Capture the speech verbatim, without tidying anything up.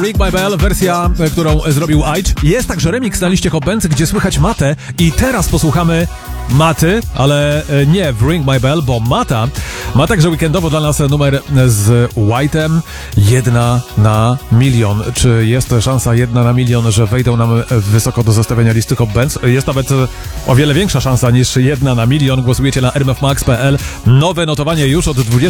Ring My Bell, wersja, którą zrobił Aitch. Jest także remix na liście Hot Bands, gdzie słychać Matę i teraz posłuchamy Maty, ale nie w Ring My Bell, bo Mata ma także weekendowo dla nas numer z White'em. Jedna na milion. Czy jest szansa jedna na milion, że wejdą nam wysoko do zestawienia listy Hot Bands? Jest nawet o wiele większa szansa niż jedna na milion. Głosujecie na r m f max kropka p l. Nowe notowanie już od dwudziestego